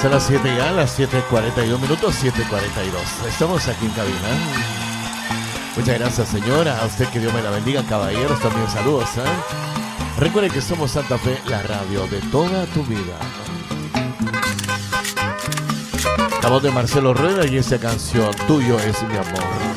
Son las 7 ya, las 7:41 minutos, 7:42. Estamos aquí en cabina. Muchas gracias, señora. A usted que Dios me la bendiga, caballeros. También saludos. Recuerden que somos Santa Fe, la radio de toda tu vida. La voz de Marcelo Rueda y esa canción, Tuyo es mi amor.